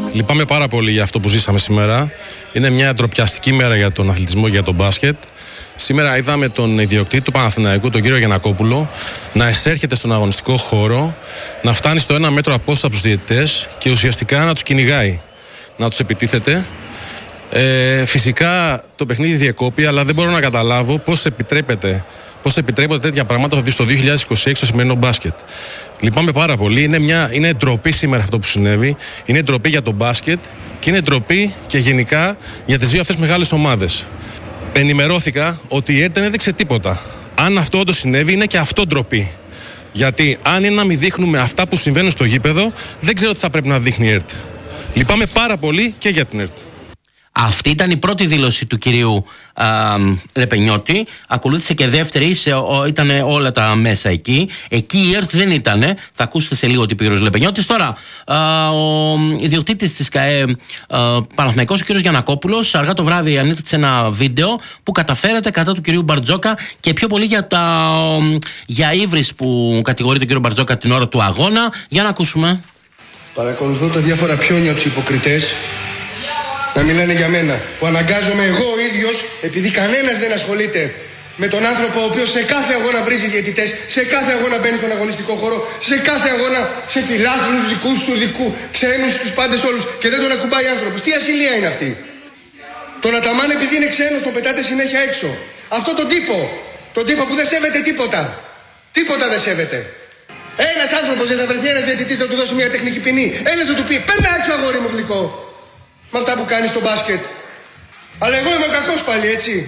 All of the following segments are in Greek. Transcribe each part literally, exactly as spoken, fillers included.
Λυπάμαι πάρα πολύ για αυτό που ζήσαμε σήμερα. Είναι μια ντροπιαστική μέρα για τον αθλητισμό και για τον μπάσκετ. Σήμερα είδαμε τον ιδιοκτήτη του Παναθηναϊκού, τον κύριο Γιαννακόπουλο, να εισέρχεται στον αγωνιστικό χώρο, να φτάνει στο ένα μέτρο απόσταση από τους διαιτητές και ουσιαστικά να τους κυνηγάει, να τους επιτίθεται. Ε, φυσικά το παιχνίδι διεκόπη, αλλά δεν μπορώ να καταλάβω πώς επιτρέπεται. Πώς επιτρέπονται τέτοια πράγματα στο δύο χιλιάδες είκοσι έξι στο σημερινό μπάσκετ. Λυπάμαι πάρα πολύ. Είναι, μια, είναι ντροπή σήμερα αυτό που συνέβη. Είναι ντροπή για το μπάσκετ και είναι ντροπή και γενικά για τις δύο αυτές μεγάλες ομάδες. Ενημερώθηκα ότι η ΕΡΤ δεν έδειξε τίποτα. Αν αυτό όντως συνέβη, είναι και αυτό ντροπή. Γιατί αν είναι να μην δείχνουμε αυτά που συμβαίνουν στο γήπεδο, δεν ξέρω τι θα πρέπει να δείχνει η ΕΡΤ. Λυπάμαι πάρα πολύ και για την ΕΡΤ. Αυτή ήταν η πρώτη δήλωση του κυρίου α, Λεπενιώτη. Ακολούθησε και δεύτερη, σε, ο, ήταν όλα τα μέσα εκεί. Εκεί η ΕΡΤ δεν ήταν. Θα ακούσετε σε λίγο τι είπε ο κύριος Λεπενιώτης. Τώρα, α, ο ιδιοκτήτης της ΚΑΕ Παναθηναϊκός, ο κύριος Γιαννακόπουλος, αργά το βράδυ ανήρτησε ένα βίντεο που καταφέρεται κατά του κυρίου Μπαρτζόκα και πιο πολύ για, τα, για ύβρις που κατηγορεί τον κύριο Μπαρτζόκα την ώρα του αγώνα. Για να ακούσουμε. Παρακολουθώ τα διάφορα πιόνια τους υποκριτές να μιλάνε για μένα, που αναγκάζομαι εγώ ο ίδιος, επειδή κανένας δεν ασχολείται με τον άνθρωπο ο οποίος σε κάθε αγώνα βρίζει διαιτητές, σε κάθε αγώνα μπαίνει στον αγωνιστικό χώρο, σε κάθε αγώνα σε φιλάθλους δικούς του δικού, ξένους τους πάντες όλους και δεν τον ακουμπάει άνθρωπος. Τι ασυλία είναι αυτή? Τον Αταμάν επειδή είναι ξένος τον πετάτε συνέχεια έξω. Αυτό τον τύπο, τον τύπο που δεν σέβεται τίποτα. Τίποτα δεν σέβεται. Ένας άνθρωπος δεν θα βρεθεί, ένας διαιτητής να του δώσει μια τεχνική ποινή. Ένας θα του πει: παίρνε έξω αγόρι μου γλυκό. Με αυτά που κάνει στο μπάσκετ. Αλλά εγώ είμαι ο κακός πάλι, έτσι.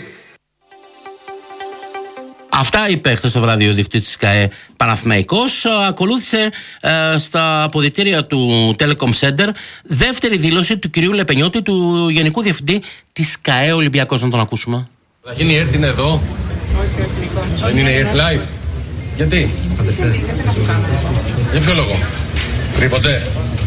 Αυτά είπε χθες το βράδυ ο ιδιοκτήτης της ΚΑΕ Παναθηναϊκός. Ακολούθησε ε, στα αποδυτήρια του Telecom Center δεύτερη δήλωση του κυρίου Λεπενιώτη, του Γενικού Διευθυντή της ΚΑΕ Ολυμπιακός. Να τον ακούσουμε. Καταρχήν η ΕΡΤ είναι εδώ. Δεν είναι η ΕΡΤ live. Γιατί? Για ποιο λόγο? Κρύβονται.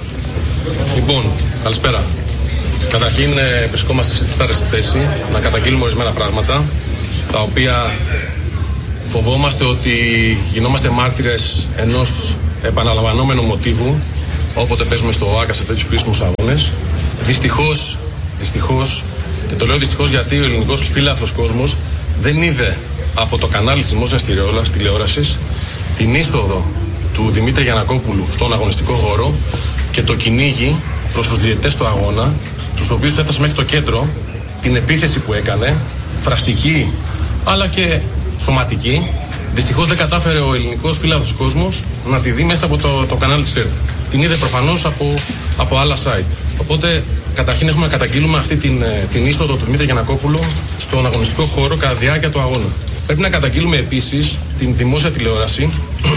Λοιπόν, καλησπέρα. Καταρχήν ε, βρισκόμαστε στη δυσάρεστη θέση να καταγγείλουμε ορισμένα πράγματα τα οποία φοβόμαστε ότι γινόμαστε μάρτυρες ενός επαναλαμβανόμενου μοτίβου όποτε παίζουμε στο ΆΚΑ σε τέτοιους κρίσιμους αγώνες. Δυστυχώς, δυστυχώς, και το λέω δυστυχώς γιατί ο ελληνικός φιλάθλος κόσμος δεν είδε από το κανάλι της δημόσιας τηλεόρασης την είσοδο του Δημήτρη Γιαννακόπουλου στον αγωνιστικό χώρο και το κυνήγι προς τους διαιτητές του αγώνα, τους οποίους έφτασε μέχρι το κέντρο, την επίθεση που έκανε, φραστική αλλά και σωματική. Δυστυχώς δεν κατάφερε ο ελληνικός φιλάθλος κόσμος να τη δει μέσα από το, το κανάλι της ΕΡΤ. Την είδε προφανώς από, από άλλα site. Οπότε καταρχήν έχουμε να καταγγείλουμε αυτή την, την είσοδο του Δημήτρη Γιαννακόπουλου στον αγωνιστικό χώρο κατά διάρκεια του αγώνα. Πρέπει να καταγγείλουμε επίσης την δημόσια τηλεόραση,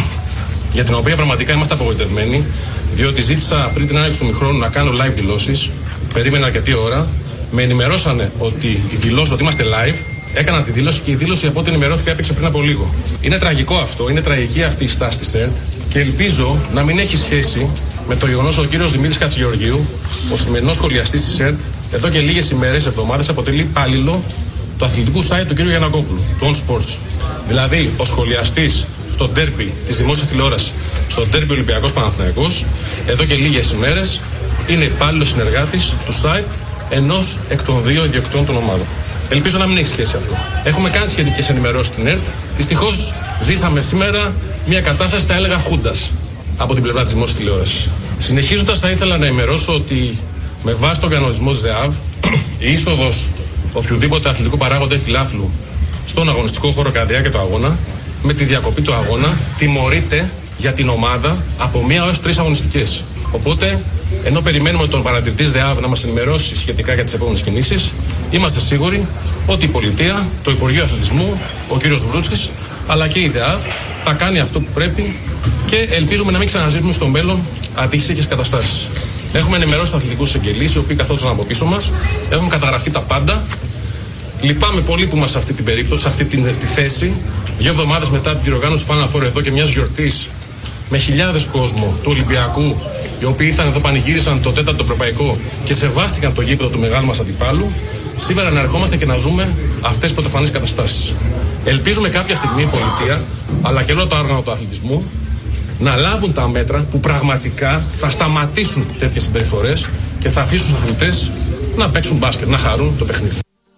για την οποία πραγματικά είμαστε απογοητευμένοι, διότι ζήτησα πριν την άνοιξη του ημιχρόνου να κάνω live δηλώσεις. Περίμενα αρκετή ώρα. Με ενημερώσανε ότι η δηλώση, ότι είμαστε live. Έκανα τη δήλωση και η δήλωση από ό,τι ενημερώθηκα έπαιξε πριν από λίγο. Είναι τραγικό αυτό, είναι τραγική αυτή η στάση της ΕΡΤ και ελπίζω να μην έχει σχέση με το γεγονός ότι ο κύριος Δημήτρης Χατζηγεωργίου, ο σημερινός σχολιαστής της ΕΡΤ, εδώ και λίγες ημέρες, εβδομάδες, αποτελεί υπάλληλο του αθλητικού site του κύριου Γιαννακόπουλου, του On Sports. Δηλαδή, ο σχολιαστής στο ντέρμπι της δημόσιας τηλεόρασης, στο ντέρμπι Ολυμπιακός Παναθηναϊκός, εδώ και λίγες ημέρες είναι υπάλληλος συνεργάτης του site ενός εκ των δύο ιδιοκτητών των ομάδων. Ελπίζω να μην έχει σχέση αυτό. Έχουμε κάνει σχετικές ενημερώσεις στην ΕΡΤ. Δυστυχώς ζήσαμε σήμερα μια κατάσταση, θα έλεγα, χούντας από την πλευρά της δημόσιας τηλεόρασης. Συνεχίζοντας, θα ήθελα να ενημερώσω ότι με βάση τον κανονισμό της ΔΕΑΒ, η είσοδος οποιοδήποτε αθλητικού παράγοντα ή φιλάθλου στον αγωνιστικό χώρο κατά διάρκεια του αγώνα, με τη διακοπή του αγώνα, τιμωρείται για την ομάδα από μία έως τρεις αγωνιστικές. Οπότε, ενώ περιμένουμε τον παρατηρητή ΔΕΑΒ να μας ενημερώσει σχετικά για τις επόμενες κινήσεις, είμαστε σίγουροι ότι η πολιτεία, το Υπουργείο Αθλητισμού, ο κύριος Βρούτσης, αλλά και η ΔΕΑΒ θα κάνει αυτό που πρέπει και ελπίζουμε να μην ξαναζήσουμε στο μέλλον αντίστοιχες καταστάσεις. Έχουμε ενημερώσει τους αθλητικούς εισαγγελείς, οι οποίοι καθόντουσαν από πίσω μας, έχουν καταγραφεί τα πάντα. Λυπάμαι πολύ που είμαστε σε αυτή την περίπτωση, σε αυτή τη, τη θέση, δύο εβδομάδες μετά την διοργάνωση του Final Four εδώ και μιας γιορτής με χιλιάδες κόσμο του Ολυμπιακού, οι οποίοι ήρθαν εδώ, πανηγύρισαν το τέταρτο ευρωπαϊκό και σεβάστηκαν το γήπεδο του μεγάλου μας αντιπάλου, σήμερα να ερχόμαστε και να ζούμε αυτές τις πρωτοφανείς καταστάσεις. Ελπίζουμε κάποια στιγμή η πολιτεία, αλλά και όλα τα όργανα του αθλητισμού, να λάβουν τα μέτρα που πραγματικά θα σταματήσουν τέτοιες συμπεριφορές και θα αφήσουν τους αθλητές να παίξουν μπάσκετ, να χαρούν το παιχνίδι.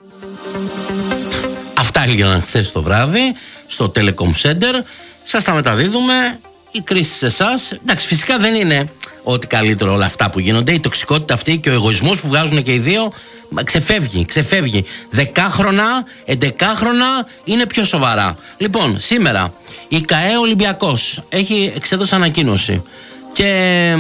Αυτά έγιναν χθες το βράδυ στο Telecom Center. Σας τα μεταδίδουμε. Η κρίση σε εσάς. Εντάξει, φυσικά δεν είναι ό,τι καλύτερο όλα αυτά που γίνονται. Η τοξικότητα αυτή και ο εγωισμός που βγάζουν και οι δύο ξεφεύγει, ξεφεύγει. Δεκάχρονα, εντεκάχρονα είναι πιο σοβαρά. Λοιπόν, σήμερα η ΚΑΕ Ολυμπιακός έχει εξέδωσε ανακοίνωση και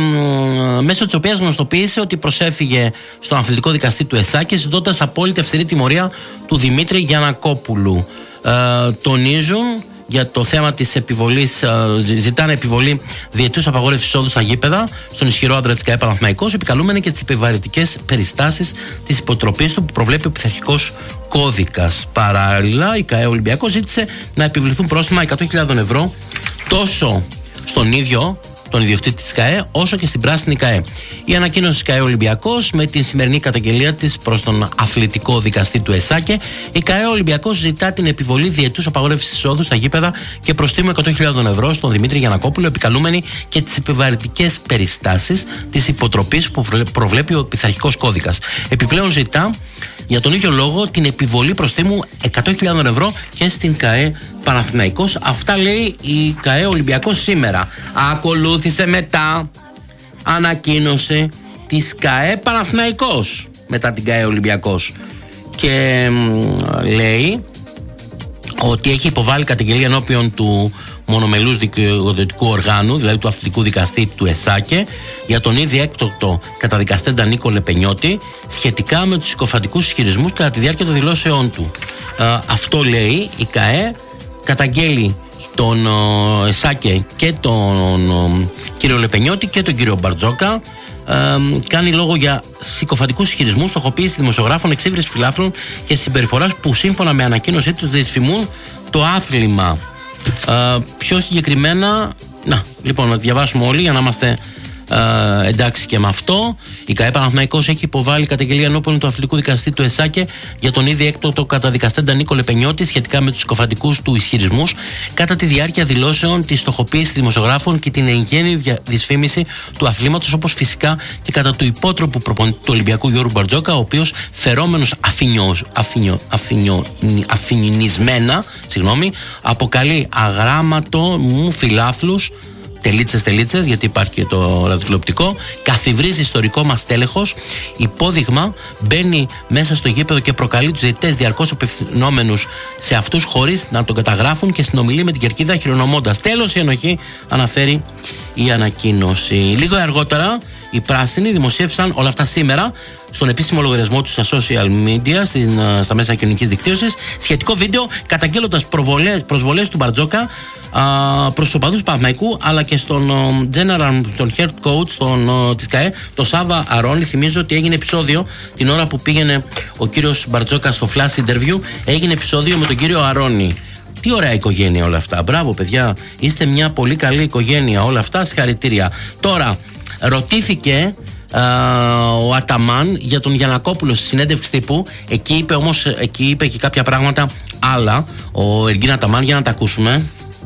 μ, μέσω της οποίας γνωστοποίησε ότι προσέφυγε στον αθλητικό δικαστή του ΕΣΑΚΕ ζητώντας απόλυτη αυστηρή τιμωρία του Δημήτρη Γιαννακόπουλου. Ε, τονίζουν για το θέμα της επιβολής, ζητάνε επιβολή διετούς απαγόρευσης εισόδου στα γήπεδα στον ισχυρό άντρα της ΚΑΕ Παναθηναϊκός, επικαλούμενοι και τις επιβαρυντικές περιστάσεις της υποτροπής του που προβλέπει ο πειθαρχικός κώδικας. Παράλληλα, η ΚΑΕ Ολυμπιακός ζήτησε να επιβληθούν πρόστιμα εκατό χιλιάδες ευρώ τόσο στον ίδιο τον ιδιοκτήτη της ΚΑΕ, όσο και στην πράσινη ΚΑΕ. Η ανακοίνωση της ΚΑΕ Ολυμπιακός με την σημερινή καταγγελία της προς τον αθλητικό δικαστή του ΕΣΑΚΕ, η ΚΑΕ Ολυμπιακός ζητά την επιβολή διετούς απαγόρευσης εισόδου στα γήπεδα και προστίμου εκατό χιλιάδες ευρώ στον Δημήτρη Γιαννακόπουλο, επικαλούμενη και τις επιβαρυντικές περιστάσεις της υποτροπής που προβλέπει ο πειθαρχικός κώδικας. Επιπλέον ζητά για τον ίδιο λόγο την επιβολή προστίμου εκατό χιλιάδες ευρώ και στην ΚΑΕ Παναθηναϊκός. Αυτά λέει η ΚΑΕ Ολυμπιακός σήμερα. Ακολούθησε μετά ανακοίνωση της ΚΑΕ Παναθηναϊκός μετά την ΚΑΕ Ολυμπιακός και μ, λέει ότι έχει υποβάλει καταγγελία ενώπιον του μονομελούς δικαιοδοτικού οργάνου, δηλαδή του αθλητικού δικαστή του ΕΣΑΚΕ, για τον ήδη έκτοκτο καταδικαστέντα Νίκο Λεπενιώτη σχετικά με τους συκοφαντικούς ισχυρισμούς κατά τη διάρκεια των δηλώσεών του. Ε, αυτό λέει η ΚΑΕ, καταγγέλει τον uh, ΕΣΑΚΕ και τον uh, κύριο Λεπενιώτη και τον κύριο Μπαρτζόκα. Uh, κάνει λόγο για συκοφαντικούς ισχυρισμούς, στοχοποίηση δημοσιογράφων, εξύβριση φιλάθλων και συμπεριφοράς που σύμφωνα με ανακοίνωσή τους δυσφημούν το άθλημα. Uh, πιο συγκεκριμένα, να, λοιπόν, να διαβάσουμε όλοι για να είμαστε Uh, εντάξει και με αυτό. Η ΚΑΕ Παναθηναϊκός έχει υποβάλει καταγγελία ενώπιον του αθλητικού δικαστή του ΕΣΑΚΕ για τον ήδη έκτοκτο καταδικαστέντα Νίκο Λεπενιώτη σχετικά με τους συκοφαντικούς του ισχυρισμούς κατά τη διάρκεια δηλώσεων, τη στοχοποίηση δημοσιογράφων και την εγγένεια δυσφήμιση του αθλήματος, όπως φυσικά και κατά του υπότροπου προπονητή του Ολυμπιακού Γιώργου Μπαρτζόκα, ο οποίος φερόμενος αφινισμένα αποκαλεί αγράμματο μου φιλάθλους, τελίτσες τελίτσες, γιατί υπάρχει και το ραδιοτηλεοπτικό, καθιβρίζει ιστορικό μας τέλεχος, υπόδειγμα, μπαίνει μέσα στο γήπεδο και προκαλεί τους διαιτητές διαρκώς απευθυνόμενους σε αυτούς χωρίς να τον καταγράφουν και συνομιλεί με την κερκίδα χειρονομώντας. Τέλος η ενοχή, αναφέρει η ανακοίνωση. Λίγο αργότερα οι πράσινοι δημοσίευσαν όλα αυτά σήμερα στον επίσημο λογαριασμό του στα social media, στην, στα μέσα κοινωνικής δικτύωσης, σχετικό βίντεο καταγγέλλοντας προσβολές του Μπαρτζόκα προς τους οπαδούς του Παναθηναϊκού αλλά και στον general, τον head coach τον, της ΚΑΕ, τον Σάβα Αρώνη. Θυμίζω ότι έγινε επεισόδιο την ώρα που πήγαινε ο κύριος Μπαρτζόκα στο flash interview, έγινε επεισόδιο με τον κύριο Αρώνη. Τι ωραία οικογένεια όλα αυτά. Μπράβο παιδιά, είστε μια πολύ καλή οικογένεια όλα αυτά, συγχαρητήρια. Τώρα ρωτήθηκε α, ο Αταμάν για τον Γιαννακόπουλο στη συνέντευξη τύπου. Εκεί είπε όμως, εκεί είπε και κάποια πράγματα άλλα ο Εργίν Αταμάν, για να τα ακούσουμε.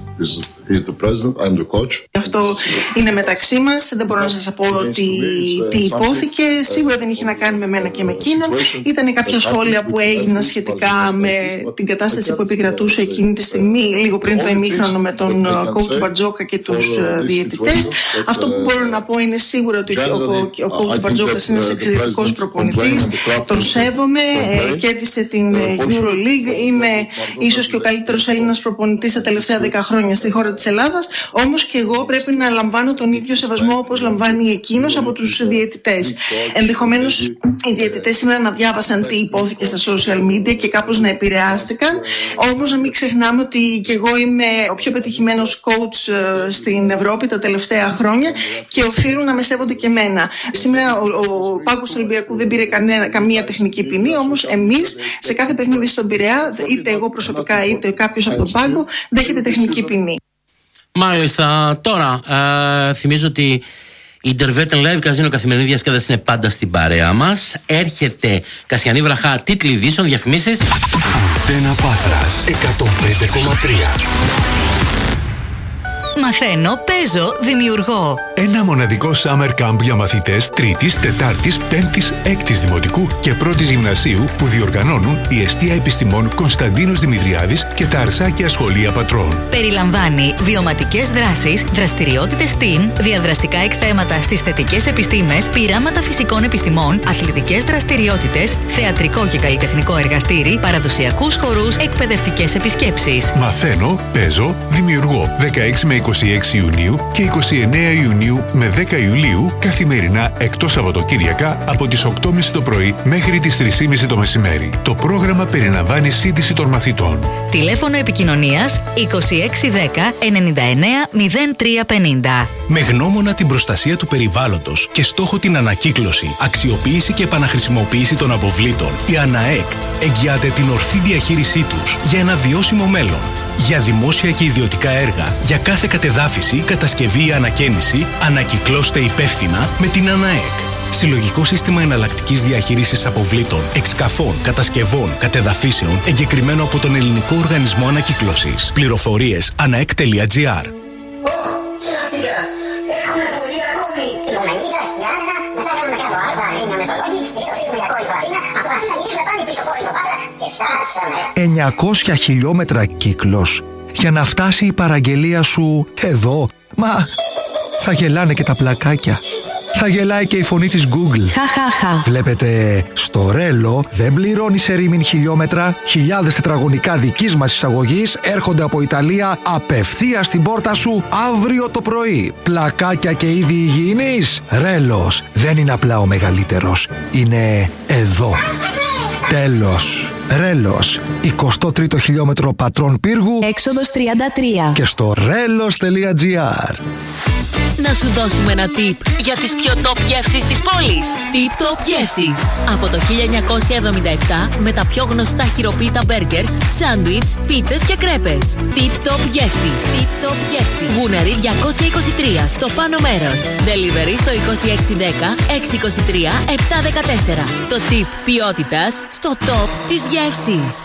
He's the president, I'm the coach. Αυτό είναι μεταξύ μας. Δεν μπορώ να σας πω τι, τι υπόθηκε. Σίγουρα δεν είχε να κάνει με μένα και με εκείνον. Ήταν κάποια σχόλια που έγιναν σχετικά με την κατάσταση που επικρατούσε εκείνη τη στιγμή, λίγο πριν το ημίχρονο, με τον coach Μπαρτζόκα και τους διαιτητές. Αυτό που μπορώ να πω είναι σίγουρα ότι ο coach Μπαρτζόκας είναι ένας εξαιρετικός προπονητής. Τον σέβομαι. Κέρδισε την EuroLeague. Είναι ίσως και ο καλύτερος Έλληνας προπονητής τα τελευταία δέκα χρόνια στη χώρα της Ελλάδας, όμως και εγώ πρέπει να λαμβάνω τον ίδιο σεβασμό όπως λαμβάνει εκείνος από τους διαιτητές. Ενδεχομένως οι διαιτητές σήμερα να διάβασαν τι υπόθηκε στα social media και κάπως να επηρεάστηκαν, όμως να μην ξεχνάμε ότι και εγώ είμαι ο πιο πετυχημένος coach στην Ευρώπη τα τελευταία χρόνια και οφείλουν να με σέβονται και εμένα. Σήμερα ο, ο πάγκος του Ολυμπιακού δεν πήρε κανένα, καμία τεχνική ποινή, όμως εμείς σε κάθε παιχνίδι στον Πειραιά, είτε εγώ προσωπικά είτε κάποιος από τον πάγκο, δέχεται τεχνική ποινή. Μάλιστα, τώρα ε, θυμίζω ότι η Intervetten Live Casino καθημερινή διασκέδαση είναι πάντα στην παρέα μας. Έρχεται Κασιανή Βραχά, τίτλοι ειδήσεων, διαφημίσεις. Αντένα Πάτρας εκατόν πέντε κόμμα τρία. Μαθαίνω, παίζω, δημιουργώ. Ένα μοναδικό summer camp για μαθητές τρίτης, τετάρτης, πέμπτης, έκτης δημοτικού και πρώτης γυμνασίου που διοργανώνουν η Εστία Επιστημών Κωνσταντίνος Δημητριάδης και τα Αρσάκια Σχολεία Πατρών. Περιλαμβάνει βιωματικές δράσεις, δραστηριότητες STEAM, διαδραστικά εκθέματα στις θετικές επιστήμες, πειράματα φυσικών επιστημών, αθλητικές δραστηριότητες, θεατρικό και καλλιτεχνικό εργαστήρι, παραδοσιακούς χορούς, εκπαιδευτικές επισκέψεις. Μαθαίνω, παίζω, δημιουργώ. δεκαέξι με είκοσι έξι Ιουνίου και είκοσι εννέα Ιουνίου με δέκα Ιουλίου καθημερινά εκτός Σαββατοκύριακα από τις οκτώ και μισή το πρωί μέχρι τις τρεις και μισή το μεσημέρι. Το πρόγραμμα περιλαμβάνει σύντηση των μαθητών. Τηλέφωνο επικοινωνίας είκοσι έξι δέκα ενενήντα εννέα μηδέν τρία πενήντα. Με γνώμονα την προστασία του περιβάλλοντος και στόχο την ανακύκλωση, αξιοποίηση και επαναχρησιμοποίηση των αποβλήτων, η ΑΝΑΕΚ εγγυάται την ορθή διαχείρισή τους για ένα βιώσιμο μέλλον. Για δημόσια και ιδιωτικά έργα, για κάθε κατεδάφιση, κατασκευή ή ανακαίνιση, ανακυκλώστε υπεύθυνα με την ΑΝΑΕΚ. Συλλογικό σύστημα εναλλακτικής διαχείρισης αποβλήτων, εξκαφών, κατασκευών, κατεδαφίσεων, εγκεκριμένο από τον Ελληνικό Οργανισμό Ανακύκλωσης. Πληροφορίες αναεκ τελεία τζι άρ. εννιακόσια χιλιόμετρα κύκλος για να φτάσει η παραγγελία σου εδώ. Μα θα γελάνε και τα πλακάκια. Θα γελάει και η φωνή της Google. Χαχαχα. Βλέπετε, στο Ρέλο δεν πληρώνει σε ρήμην χιλιόμετρα. Χιλιάδες τετραγωνικά δικής μας εισαγωγής έρχονται από Ιταλία απευθείας στην πόρτα σου αύριο το πρωί. Πλακάκια και είδη υγιεινής. Ρέλος δεν είναι απλά ο μεγαλύτερος. Είναι εδώ. Τέλος. Ρέλος, εικοστό τρίτο χιλιόμετρο Πατρών Πύργου, έξοδος τριάντα τρία και στο ρέλος τελεία τζι άρ. Να σου δώσουμε ένα tip για τις πιο top γεύσεις της πόλης. Tip Top γεύσεις. Από το χίλια εννιακόσια εβδομήντα επτά με τα πιο γνωστά χειροποίητα μπέργκερς, σάντουιτς, πίτες και κρέπες. Tip Top γεύσεις. Tip Top γεύσεις. Γούναρη διακόσια είκοσι τρία στο πάνω μέρος. Delivery στο είκοσι έξι δέκα έξι είκοσι τρία επτά δεκατέσσερα. Το tip ποιότητας στο top της γεύσης.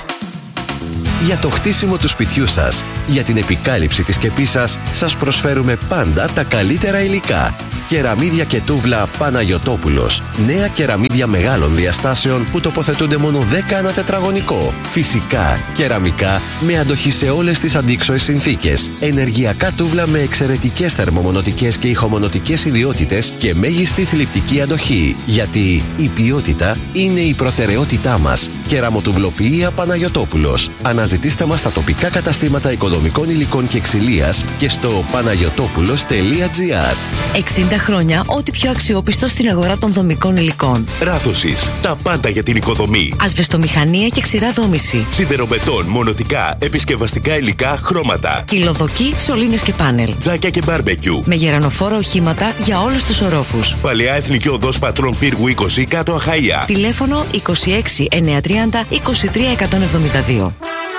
Για το χτίσιμο του σπιτιού σας, για την επικάλυψη της σκεπής σας, σας προσφέρουμε πάντα τα καλύτερα υλικά. Κεραμίδια και τούβλα Παναγιωτόπουλος. Νέα κεραμίδια μεγάλων διαστάσεων που τοποθετούνται μόνο δέκα ανά τετραγωνικό. Φυσικά, κεραμικά με αντοχή σε όλες τις αντίξωες συνθήκες. Ενεργειακά τούβλα με εξαιρετικές θερμομονωτικές και ηχομονωτικές ιδιότητες και μέγιστη θλιπτική αντοχή. Γιατί η ποιότητα είναι η προτεραιότητά μας. Κεραμοτουβλοποιία Παναγιωτόπουλος. Αναζητήστε μας στα τοπικά καταστήματα οικοδομικών υλικών και ξυλίας και στο παναγιωτόπουλος τελεία τζι άρ. εξήντα χρόνια ό,τι πιο αξιόπιστο στην αγορά των δομικών υλικών. Ράδωσης. Τα πάντα για την οικοδομή. Ασβεστομηχανία και ξηρά δόμηση. Σιδεροβετών, μονοτικά, επισκευαστικά υλικά, χρώματα. Κυλοδοκή, σωλήνες και πάνελ. Τζάκια και μπάρμπεκιου. Με γερανοφόρα οχήματα για όλους τους ορόφους. Παλαιά Εθνική Οδός Πατρών Πύργου είκοσι κάτω Αχαΐα. Τηλέφωνο είκοσι έξι εννιακόσια τριάντα είκοσι τρία εκατόν εβδομήντα δύο.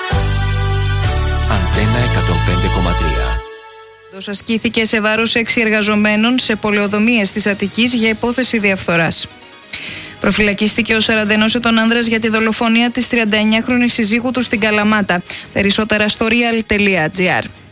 Αντένα εκατόν πέντε κόμμα τρία. Ασκήθηκε σε βάρος έξι εργαζομένων σε πολεοδομίες της Αττικής για υπόθεση διαφθοράς. Προφυλακίστηκε ο σαρανταενός ετών άνδρας για τη δολοφονία της τριανταεννιάχρονης συζύγου του στην Καλαμάτα. Περισσότερα στο real τελεία τζι άρ.